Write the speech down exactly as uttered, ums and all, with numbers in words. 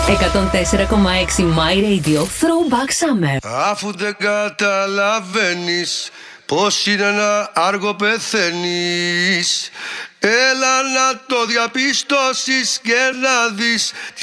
εκατόν τέσσερα κόμμα έξι My Radio Throwback Summer. Αφού δεν καταλαβαίνεις πως είναι να άργο πεθαίνεις, έλα να το διαπιστώσεις και να δεις